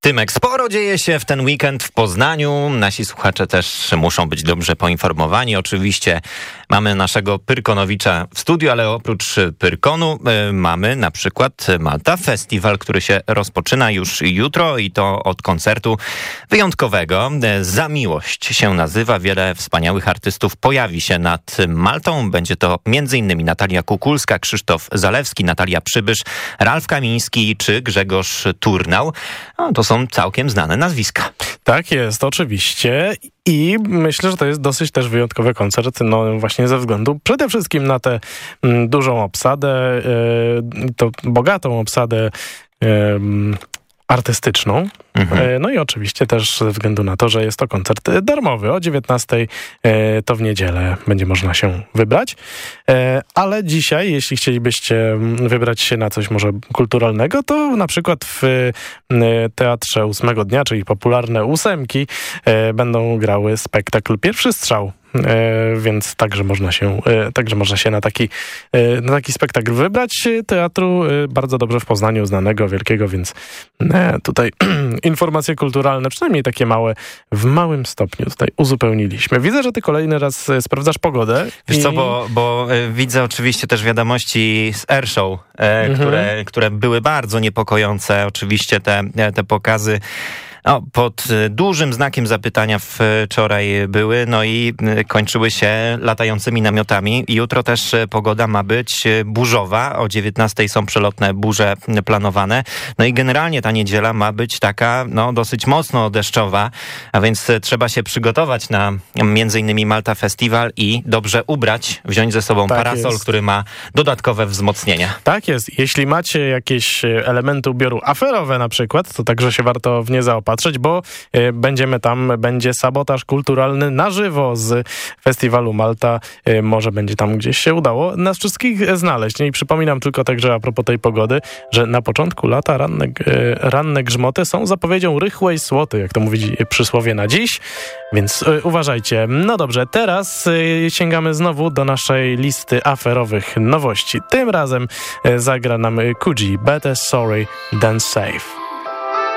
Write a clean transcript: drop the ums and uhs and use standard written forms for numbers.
Tymek, sporo dzieje się w ten weekend w Poznaniu. Nasi słuchacze też muszą być dobrze poinformowani. Oczywiście mamy naszego Pyrkonowicza w studiu, ale oprócz Pyrkonu mamy na przykład Malta Festiwal, który się rozpoczyna już jutro i to od koncertu wyjątkowego. Za miłość się nazywa. Wiele wspaniałych artystów pojawi się nad Maltą. Będzie to m.in. Natalia Kukulska, Krzysztof Zalewski, Natalia Przybysz, Ralf Kamiński czy Grzegorz Turnał. No, to są całkiem znane nazwiska. Tak jest, oczywiście. I myślę, że to jest dosyć też wyjątkowy koncert, no właśnie ze względu przede wszystkim na tę dużą obsadę, to bogatą obsadę artystyczną. No i oczywiście też ze względu na to, że jest to koncert darmowy. O 19:00 to w niedzielę będzie można się wybrać. Ale dzisiaj, jeśli chcielibyście wybrać się na coś może kulturalnego, to na przykład w Teatrze 8 dnia, czyli popularne ósemki, będą grały spektakl Pierwszy Strzał. Więc także można się na taki spektakl wybrać. Teatru bardzo dobrze w Poznaniu znanego, wielkiego, więc tutaj informacje kulturalne, przynajmniej takie małe, w małym stopniu tutaj uzupełniliśmy. Widzę, że ty kolejny raz sprawdzasz pogodę. Wiesz co, bo widzę oczywiście też wiadomości z Airshow, które były bardzo niepokojące. Oczywiście te pokazy pod dużym znakiem zapytania wczoraj były, no i kończyły się latającymi namiotami. Jutro też pogoda ma być burzowa. O 19:00 są przelotne burze planowane. No i generalnie ta niedziela ma być taka, dosyć mocno deszczowa, a więc trzeba się przygotować na między innymi Malta Festiwal i dobrze ubrać, wziąć ze sobą parasol, który ma dodatkowe wzmocnienia. Tak jest. Jeśli macie jakieś elementy ubioru aferowe na przykład, to także się warto w nie zaopatrzyć, bo będzie sabotaż kulturalny na żywo z Festiwalu Malta. Może będzie tam gdzieś się udało nas wszystkich znaleźć. I przypominam tylko także a propos tej pogody, że na początku lata ranne grzmoty są zapowiedzią rychłej słoty, jak to mówi przysłowie na dziś, więc uważajcie. No dobrze, teraz sięgamy znowu do naszej listy aferowych nowości. Tym razem zagra nam Kuji, Better Sorry Than Safe.